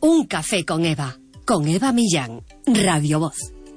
Un café con Eva Millán, Radio Voz.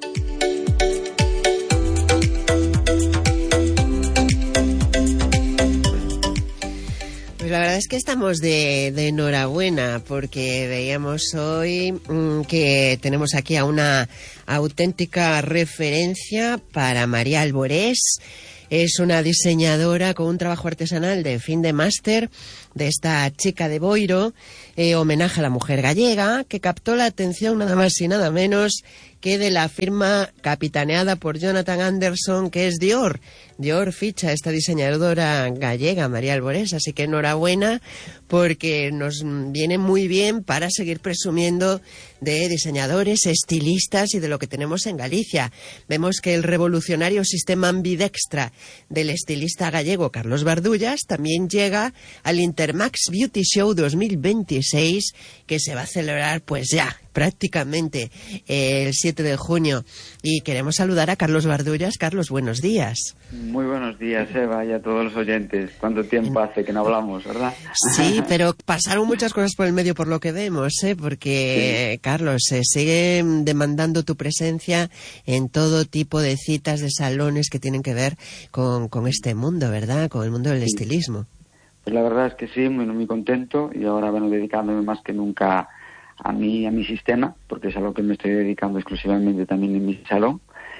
Pues la verdad es que estamos de enhorabuena, porque veíamos hoy que tenemos aquí a una auténtica referencia para María Alborés. Es una diseñadora con un trabajo artesanal de fin de máster de esta chica de Boiro, homenaje a la mujer gallega, que captó la atención nada más y nada menos que de la firma capitaneada por Jonathan Anderson, que es Dior. Dior ficha a esta diseñadora gallega, María Alborés, así que enhorabuena, porque nos viene muy bien para seguir presumiendo de diseñadores, estilistas y de lo que tenemos en Galicia. Vemos que el revolucionario sistema ambidextra del estilista gallego Carlos Bardullas también llega al Intermax Beauty Show 2026, que se va a celebrar pues ya prácticamente el 7 de junio. Y queremos saludar a Carlos Bardullas. Carlos, buenos días. Muy buenos días, Eva, y a todos los oyentes. ¿Cuánto tiempo hace que no hablamos, verdad? Sí, pero pasaron muchas cosas por el medio por lo que vemos, porque, sí. Carlos, se sigue demandando tu presencia en todo tipo de citas, de salones que tienen que ver con este mundo, ¿verdad? Con el mundo del estilismo. Pues la verdad es que sí, muy contento, y ahora dedicándome más que nunca a mi sistema, porque es a lo que me estoy dedicando exclusivamente también en mi salón.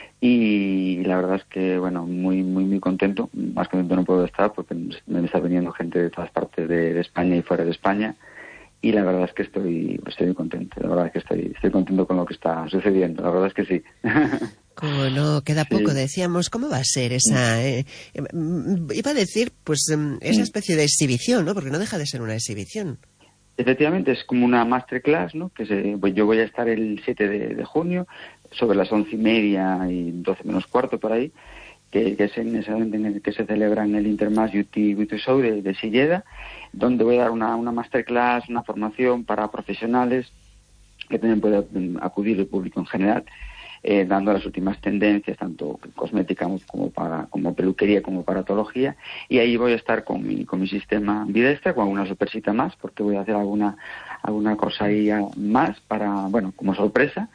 Y la verdad es que, muy contento. Más contento no puedo estar, porque me está viniendo gente de todas partes de España y fuera de España. Y la verdad es que estoy contento. La verdad es que estoy contento con lo que está sucediendo. La verdad es que sí. Como no, queda poco, sí. Decíamos, ¿cómo va a ser esa... iba a decir, pues, esa especie de exhibición, ¿no? Porque no deja de ser una exhibición. Efectivamente, es como una masterclass, ¿no? Pues yo voy a estar el 7 de junio, sobre las 11:30 y 12 menos cuarto por ahí, que es en el que se celebra en el Intermax Beauty Show de Silleda, donde voy a dar una masterclass, una formación para profesionales, que también puede acudir el público en general, dando las últimas tendencias, tanto cosmética como peluquería, como paratología, y ahí voy a estar con mi sistema ambidextra, con alguna sorpresita más, porque voy a hacer alguna cosa ahí más como sorpresa,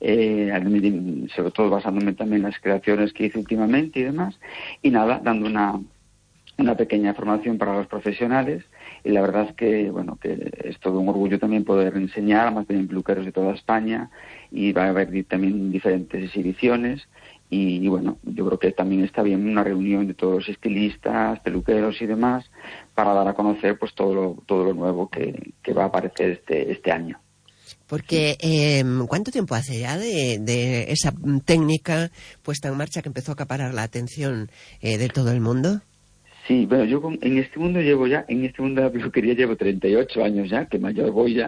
sobre todo basándome también en las creaciones que hice últimamente y demás, y nada, dando una pequeña formación para los profesionales. Y la verdad es que es todo un orgullo también poder enseñar a más de peluqueros de toda España, y va a haber también diferentes exhibiciones, y yo creo que también está bien una reunión de todos los estilistas, peluqueros y demás, para dar a conocer pues todo lo nuevo que va a aparecer este año. Porque, ¿cuánto tiempo hace ya de esa técnica puesta en marcha que empezó a acaparar la atención de todo el mundo? Sí, yo en este mundo de la peluquería llevo 38 años ya, que mayor voy ya,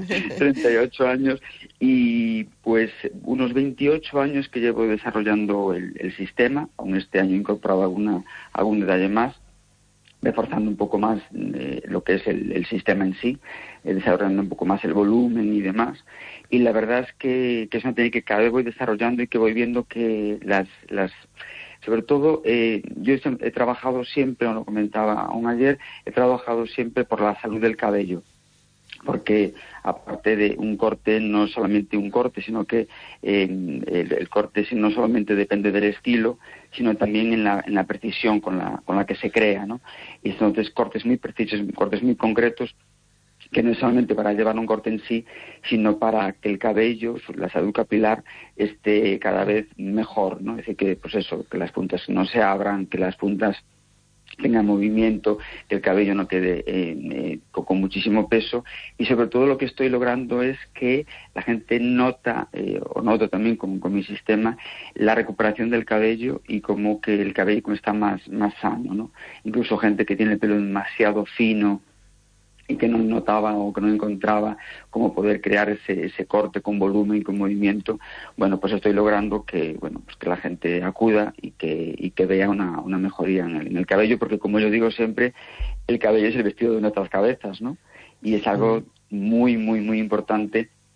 38 años, y pues unos 28 años que llevo desarrollando el sistema. Aún este año he incorporado algún detalle más, reforzando un poco más lo que es el sistema en sí, desarrollando un poco más el volumen y demás. Y la verdad es que es una técnica que cada vez voy desarrollando, y que voy viendo que sobre todo, yo he trabajado siempre, lo comentaba aún ayer, he trabajado siempre por la salud del cabello, porque aparte de un corte, no solamente un corte, sino que el corte no solamente depende del estilo, sino también en la precisión con la que se crea, ¿no? Y entonces cortes muy precisos, cortes muy concretos, que no es solamente para llevar un corte en sí, sino para que el cabello, la salud capilar, esté cada vez mejor, ¿no? Es decir, que las puntas no se abran, que las puntas tengan movimiento, que el cabello no quede con muchísimo peso, y sobre todo lo que estoy logrando es que la gente nota también con mi sistema la recuperación del cabello, y como que el cabello está más sano, ¿no? Incluso gente que tiene el pelo demasiado fino y que no notaba o que no encontraba cómo poder crear ese corte con volumen y con movimiento, pues estoy logrando que la gente acuda y que vea una mejoría en el cabello, porque como yo digo siempre, el cabello es el vestido de nuestras cabezas, ¿no? Y es algo muy importante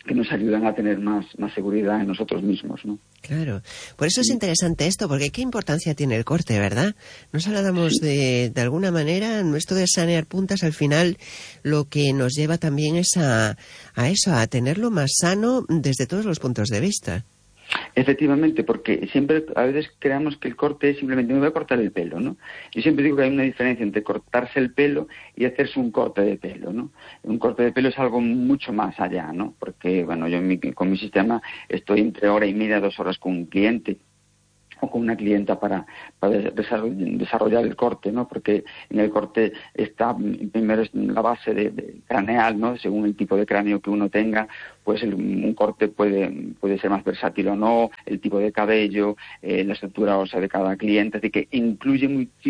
que nos ayudan a tener más seguridad en nosotros mismos, ¿no? Claro, por eso es interesante esto, porque qué importancia tiene el corte, ¿verdad? Nos hablamos de alguna manera, esto de sanear puntas, al final lo que nos lleva también es a eso, a tenerlo más sano desde todos los puntos de vista. Efectivamente, porque siempre a veces creamos que el corte es simplemente me voy a cortar el pelo, ¿no? Yo siempre digo que hay una diferencia entre cortarse el pelo y hacerse un corte de pelo, ¿no? Un corte de pelo es algo mucho más allá, ¿no? Porque, bueno, yo con mi sistema estoy entre hora y media, 2 horas con un cliente o con una clienta para desarrollar el corte, ¿no? Porque en el corte está primero la base de craneal, ¿no? Según el tipo de cráneo que uno tenga, pues un corte puede ser más versátil o no, el tipo de cabello, la estructura ósea de cada cliente, así que incluye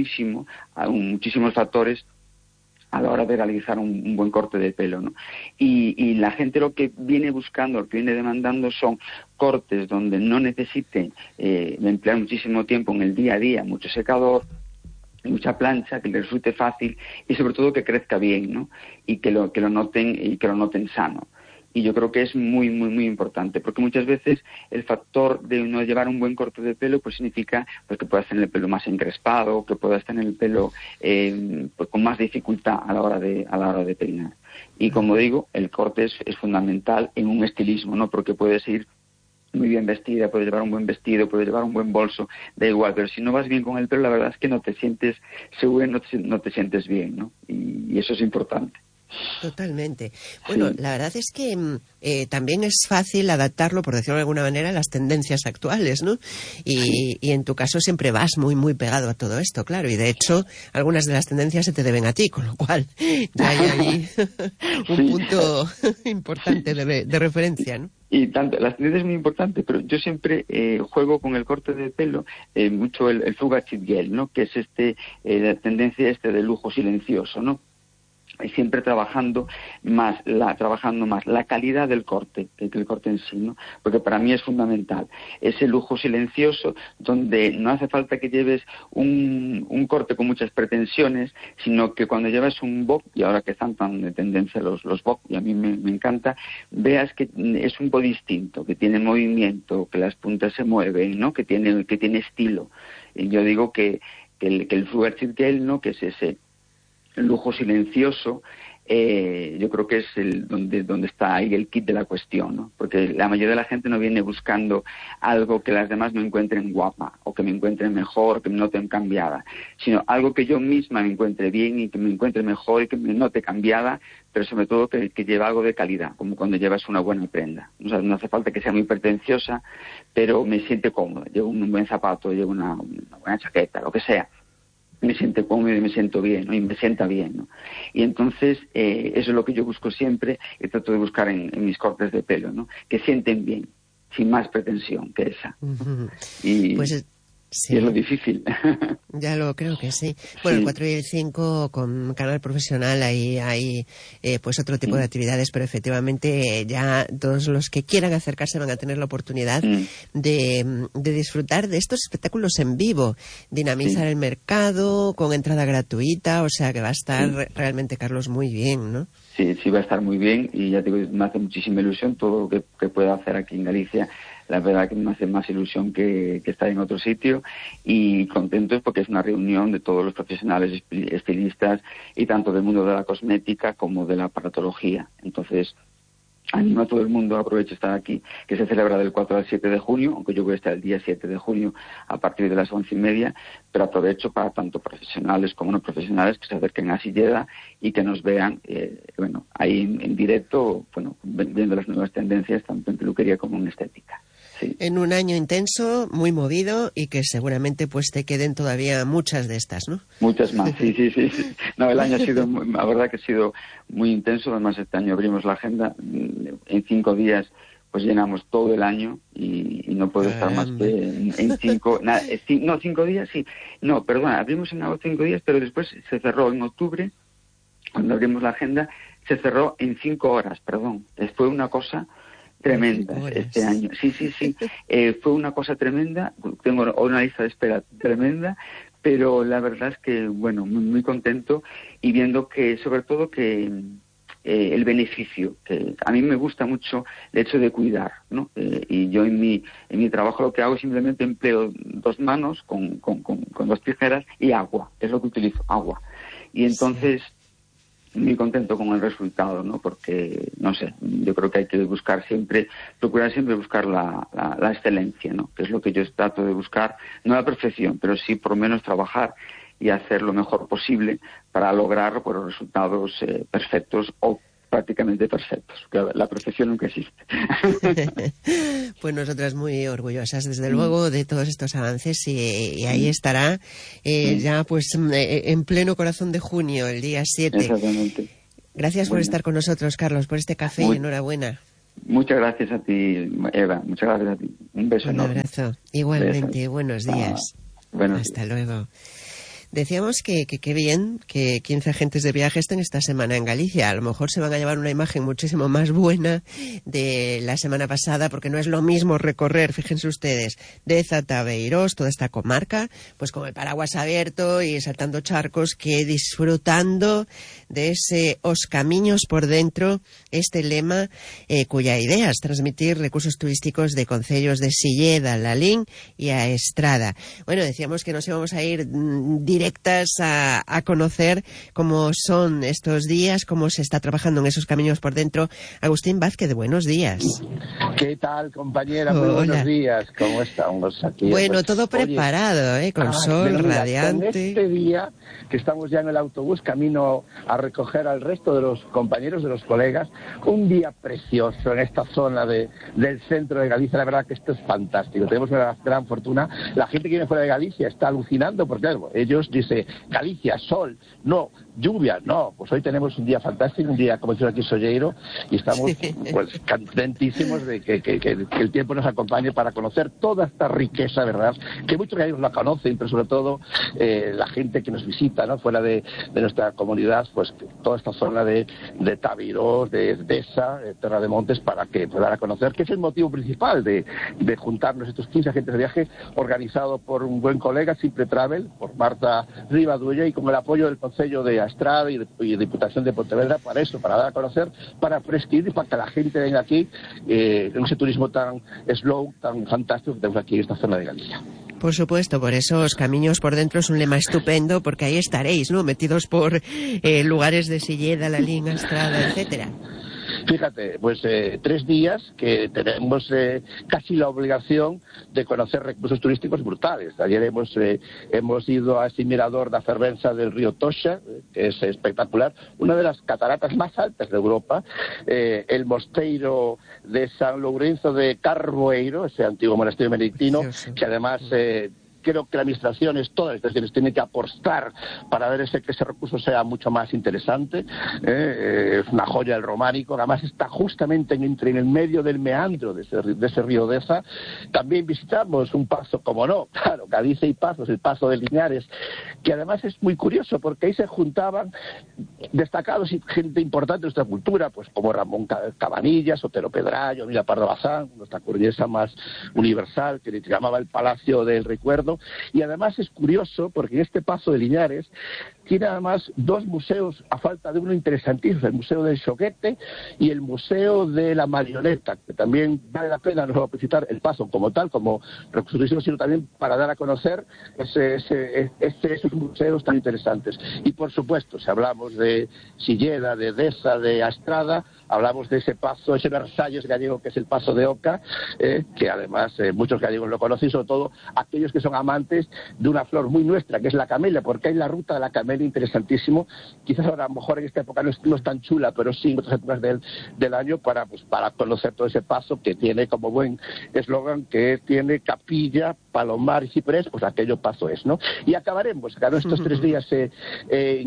muchísimos factores a la hora de realizar un buen corte de pelo, ¿no? Y la gente lo que viene buscando, lo que viene demandando son cortes donde no necesiten emplear muchísimo tiempo en el día a día, mucho secador, mucha plancha, que le resulte fácil y sobre todo que crezca bien, ¿no? Y que lo noten sano. Y yo creo que es muy, muy, muy importante, porque muchas veces el factor de no llevar un buen corte de pelo pues significa pues, que puedas tener el pelo más encrespado, que puedas tener el pelo pues, con más dificultad a la hora de peinar. Y como digo, el corte es fundamental en un estilismo, ¿no? Porque puedes ir muy bien vestida, puedes llevar un buen vestido, puedes llevar un buen bolso, da igual, pero si no vas bien con el pelo, la verdad es que no te sientes seguro, no te sientes bien, ¿no? Y eso es importante. Totalmente. Bueno, sí. La verdad es que también es fácil adaptarlo, por decirlo de alguna manera, a las tendencias actuales, ¿no? Y en tu caso siempre vas muy, muy pegado a todo esto, claro. Y de hecho, algunas de las tendencias se te deben a ti, con lo cual ya hay ahí un punto importante de referencia, ¿no? Y tanto, las tendencias es muy importante, pero yo siempre juego con el corte de pelo mucho el Fugazi Gel, ¿no? Que es la tendencia de lujo silencioso, ¿no? Y siempre trabajando más la calidad del corte que el corte en sí, ¿no? Porque para mí es fundamental ese lujo silencioso donde no hace falta que lleves un corte con muchas pretensiones, sino que cuando llevas un bob, y ahora que están tan de tendencia los bob, y a mí me encanta, veas que es un bob distinto, que tiene movimiento, que las puntas se mueven, ¿no? Que tiene estilo. Y yo digo que el Fugazi Gel, ¿no? Que es ese el lujo silencioso, yo creo que es donde está ahí el kit de la cuestión, ¿no? Porque la mayoría de la gente no viene buscando algo que las demás no encuentren guapa, o que me encuentren mejor, que me noten cambiada, sino algo que yo misma me encuentre bien y que me encuentre mejor y que me note cambiada, pero sobre todo que lleva algo de calidad, como cuando llevas una buena prenda. O sea, no hace falta que sea muy pretenciosa, pero me siente cómoda. Llevo un buen zapato, llevo una buena chaqueta, lo que sea. Me siento cómodo y me siento bien, ¿no? Y me sienta bien, ¿no? Y entonces eso es lo que yo busco siempre y trato de buscar en mis cortes de pelo, ¿no? Que sienten bien, sin más pretensión que esa. Uh-huh. Y pues sí. Y es lo difícil. Ya lo creo que sí. Bueno, sí. El 4 y el 5 con canal profesional ahí hay pues otro tipo de actividades, pero efectivamente ya todos los que quieran acercarse van a tener la oportunidad de disfrutar de estos espectáculos en vivo, dinamizar el mercado con entrada gratuita, o sea que va a estar realmente, Carlos, muy bien, ¿no? Sí, va a estar muy bien y ya te digo, me hace muchísima ilusión todo lo que pueda hacer aquí en Galicia. La verdad que me hace más ilusión que estar en otro sitio y contentos porque es una reunión de todos los profesionales estilistas y tanto del mundo de la cosmética como de la aparatología. Entonces, animo a todo el mundo, aprovecho estar aquí, que se celebra del 4 al 7 de junio, aunque yo voy a estar el día 7 de junio a partir de las 11:30, pero aprovecho para tanto profesionales como no profesionales que se acerquen a Silleda y que nos vean, ahí en directo, viendo las nuevas tendencias, tanto en peluquería como en estética. Sí. En un año intenso, muy movido y que seguramente pues te queden todavía muchas de estas, ¿no? Muchas más, sí. No, el año ha sido, la verdad que ha sido muy intenso. Además, este año abrimos la agenda. En 5 días pues llenamos todo el año y no puedo estar más que en 5... 5 días, sí. No, perdona, abrimos en 5 días, pero después se cerró en octubre, cuando abrimos la agenda, se cerró en 5 horas, perdón. Fue una cosa tremenda este año. Sí. Fue una cosa tremenda. Tengo una lista de espera tremenda, pero la verdad es que, muy, muy contento y viendo que, sobre todo, que el beneficio. Que a mí me gusta mucho el hecho de cuidar, ¿no? Y yo en mi trabajo lo que hago es simplemente empleo 2 manos con 2 tijeras y agua, es lo que utilizo, agua. Y entonces muy contento con el resultado, ¿no? Porque, no sé, yo creo que hay que procurar siempre buscar la excelencia, ¿no? Que es lo que yo trato de buscar, no la perfección, pero sí por lo menos trabajar y hacer lo mejor posible para lograr pues, los resultados perfectos o prácticamente perfectos, que la perfección nunca existe. Pues nosotras muy orgullosas, desde luego, de todos estos avances y ahí estará ya pues en pleno corazón de junio, el día 7. Exactamente. Gracias por estar con nosotros, Carlos, por este café y enhorabuena. Muchas gracias a ti, Eva, muchas gracias a ti. Un beso enorme. Un abrazo. Igualmente, beso. Buenos días. Hasta luego. Decíamos que qué bien que 15 agentes de viaje estén esta semana en Galicia. A lo mejor se van a llevar una imagen muchísimo más buena de la semana pasada, porque no es lo mismo recorrer, fíjense ustedes, Deza, Tabeirós, toda esta comarca, pues con el paraguas abierto y saltando charcos, que disfrutando de os camiños por dentro, este lema cuya idea es transmitir recursos turísticos de concellos de Silleda, Lalín y a Estrada. Bueno, decíamos que nos íbamos a ir directas a conocer cómo son estos días, cómo se está trabajando en esos caminos por dentro. Agustín Vázquez, buenos días. ¿Qué tal, compañera? Muy buenos días. ¿Cómo estamos aquí? Bueno, todo preparado, con sol radiante. En este día, que estamos ya en el autobús, camino a recoger al resto de los compañeros, de los colegas, un día precioso en esta zona del centro de Galicia. La verdad que esto es fantástico. Tenemos una gran fortuna. La gente que viene fuera de Galicia está alucinando porque, claro, ellos dice Galicia, sol, no, lluvia, no, pues hoy tenemos un día fantástico, un día como dice aquí Solleiro, y estamos pues contentísimos de que el tiempo nos acompañe para conocer toda esta riqueza, ¿verdad? Que muchos gallegos la conocen, pero sobre todo la gente que nos visita, ¿no? Fuera de nuestra comunidad, pues toda esta zona de Tabeirós, de Deza, de Terra de Montes, para que puedan a conocer, que es el motivo principal de juntarnos estos 15 agentes de viaje, organizado por un buen colega, Simple Travel, por Marta Rivadulla, y con el apoyo del Concello de Estrada y de Diputación de Pontevedra, para eso, para dar a conocer, para prescribir y para que la gente venga aquí en ese turismo tan slow, tan fantástico que tenemos aquí en esta zona de Galicia. Por supuesto, por eso os camiños por dentro es un lema estupendo, porque ahí estaréis, ¿no? Metidos por lugares de Silleda, Lalín, Estrada, etcétera. Fíjate, pues 3 días que tenemos casi la obligación de conocer recursos turísticos brutales. Ayer hemos ido a ese mirador da fervenza del río Toxa, que es espectacular, una de las cataratas más altas de Europa, el mosteiro de San Lourenço de Carboeiro, ese antiguo monasterio benedictino, que además creo que la administración, todas las administraciones tienen que apostar para ver que ese recurso sea mucho más interesante. Es una joya del románico, además está justamente en el medio del meandro de ese río Deza. También visitamos un pazo, como no, claro, Galicia y Pazos, el Pazo de Liñares, que además es muy curioso porque ahí se juntaban destacados y gente importante de nuestra cultura, pues como Ramón Cabanillas, Otero Pedrayo, Mira Pardo Bazán, nuestra cordillera más universal, que le llamaba el Palacio del Recuerdo. Y además es curioso porque en este Pazo de Liñares tiene además 2 museos, a falta de uno interesantísimo, el Museo del Xoguete y el Museo de la Marioneta, que también vale la pena no visitar el Pazo como tal, como recurso turístico, sino también para dar a conocer esos museos tan interesantes. Y por supuesto, si hablamos de Silleda, de Deza, de Estrada, hablamos de ese pazo, ese Versalles gallego que es el Pazo de Oca, que además muchos gallegos lo conocen, sobre todo aquellos que son amantes de una flor muy nuestra, que es la camelia, porque hay la ruta de la camelia interesantísimo. Quizás ahora a lo mejor en esta época no es tan chula, pero sí en otras épocas del año para conocer todo ese pazo que tiene como buen eslogan, que tiene capilla, palomar y ciprés, pues aquello pazo es, ¿no? Y acabaremos estos 3 días en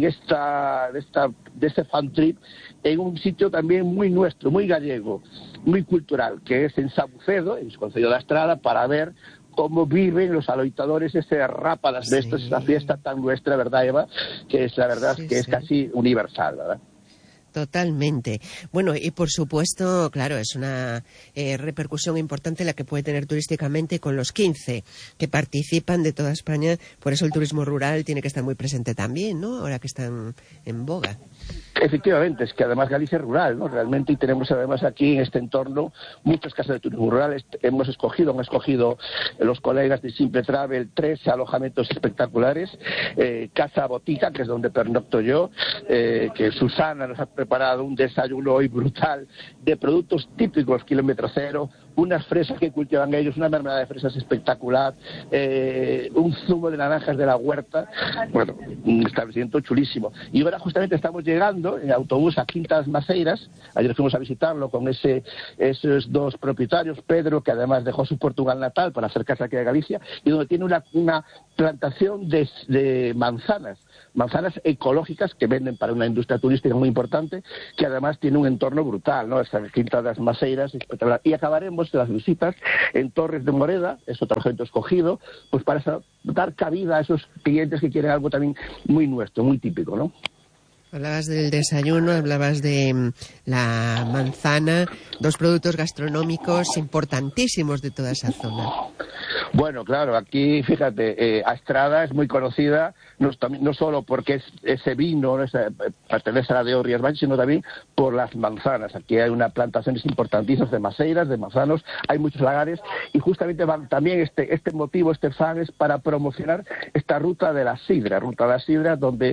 de este fan trip en un sitio también muy nuestro, muy gallego, muy cultural, que es en Sabucedo, en su concello de Estrada, para ver cómo viven los aloitadores ese rápadas de esta fiesta tan nuestra, ¿verdad, Eva? Que es la verdad es casi universal, ¿verdad? Totalmente. Bueno, y por supuesto, claro, es una repercusión importante la que puede tener turísticamente con los 15 que participan de toda España. Por eso el turismo rural tiene que estar muy presente también, ¿no? Ahora que están en boga. Efectivamente, es que además Galicia es rural, ¿no? Realmente, y tenemos además aquí en este entorno muchas casas de turismo rural. Han escogido los colegas de Simple Travel 3 alojamientos espectaculares, Casa Botica, que es donde pernocto yo, que Susana nos ha preparado un desayuno hoy brutal de productos típicos kilómetro cero, unas fresas que cultivan ellos, una mermelada de fresas espectacular, un zumo de naranjas de la huerta, bueno, un establecimiento chulísimo. Y ahora justamente estamos llegando en autobús a Quintas Maceiras. Ayer fuimos a visitarlo con esos dos propietarios, Pedro, que además dejó su Portugal natal para acercarse aquí a Galicia, y donde tiene una plantación de manzanas ecológicas que venden para una industria turística muy importante, que además tiene un entorno brutal, ¿no? Esta Quinta das Maceiras, espectacular. Y acabaremos las visitas en Torres de Moreda, es otro ejemplo escogido, pues para dar cabida a esos clientes que quieren algo también muy nuestro, muy típico, ¿no? Hablabas del desayuno, hablabas de la manzana, dos productos gastronómicos importantísimos de toda esa zona. Bueno, claro, aquí, fíjate, Astrada es muy conocida, no solo porque ese vino pertenece a la de Rías Baixas, sino también por las manzanas. Aquí hay unas plantaciones importantísimas de maceiras, de manzanos, hay muchos lagares, y justamente también este motivo, este fan, es para promocionar esta ruta de la sidra, donde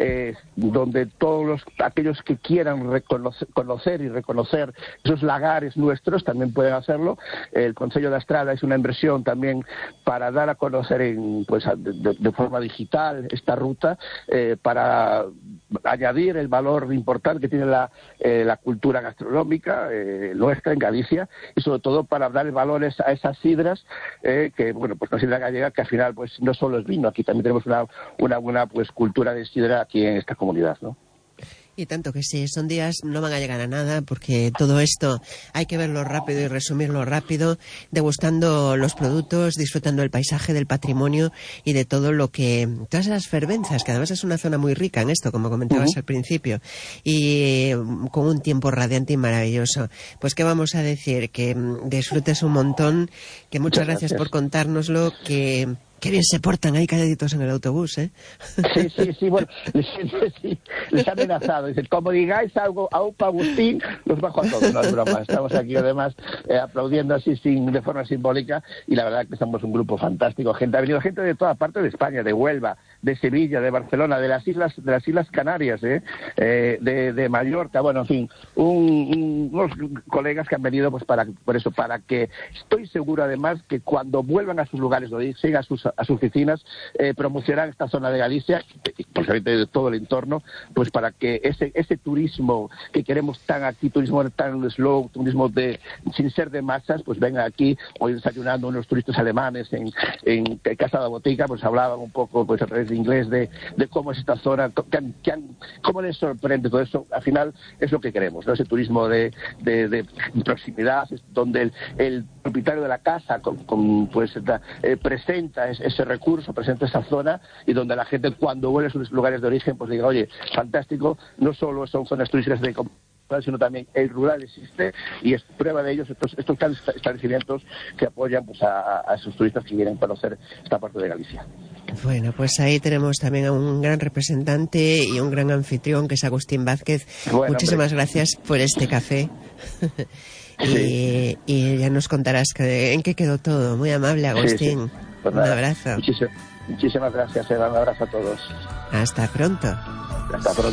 todos aquellos que quieran conocer y reconocer esos lagares nuestros también pueden hacerlo. El Concello de Astrada es una inversión también para dar a conocer de forma digital esta ruta, para añadir el valor importante que tiene la cultura gastronómica nuestra en Galicia, y sobre todo para dar valores a esas sidras, que bueno, pues una sidra gallega que al final pues no solo es vino, aquí también tenemos una buena pues cultura de sidra aquí en esta comunidad, ¿no? Y tanto que sí, son días, no van a llegar a nada, porque todo esto hay que verlo rápido y resumirlo rápido, degustando los productos, disfrutando del paisaje, del patrimonio y de todo lo que, todas esas fervenzas, que además es una zona muy rica en esto, como comentabas al principio, y con un tiempo radiante y maravilloso. Pues qué vamos a decir, que disfrutes un montón, que muchas gracias por contárnoslo, que qué bien se portan ahí calladitos en el autobús, ¿eh? Sí, bueno, les ha amenazado. Dicen, como digáis algo a un Agustín, los bajo a todos, no es broma. Estamos aquí además aplaudiendo así de forma simbólica, y la verdad que somos un grupo fantástico. Ha venido gente de toda parte de España, de Huelva, de Sevilla, de Barcelona, de las Islas Canarias, de Mallorca, bueno, en fin, unos colegas que han venido pues para que estoy seguro además que cuando vuelvan a sus lugares de origen, a sus oficinas, promocionarán esta zona de Galicia, posiblemente de todo el entorno, pues para que ese turismo que queremos turismo tan slow, turismo sin ser de masas, pues venga aquí. Hoy desayunando unos turistas alemanes en Casa de Botica, pues hablaban un poco pues a través de inglés de cómo es esta zona, cómo les sorprende todo eso. Al final es lo que queremos, ¿no? Ese turismo de proximidad, donde el propietario de la casa presenta ese recurso, presenta esa zona, y donde la gente cuando vuelve a sus lugares de origen pues diga, oye, fantástico, no solo son zonas turísticas sino también el rural existe, y es prueba de ellos estos establecimientos que apoyan pues a esos turistas que quieren conocer esta parte de Galicia. Bueno, pues ahí tenemos también a un gran representante y un gran anfitrión, que es Agustín Vázquez. Bueno, muchísimas gracias por este café. Sí. Y ya nos contarás en qué quedó todo. Muy amable, Agustín. Sí. Pues nada, un abrazo. Muchísimas gracias, Eva. Un abrazo a todos. Hasta pronto. Hasta pronto.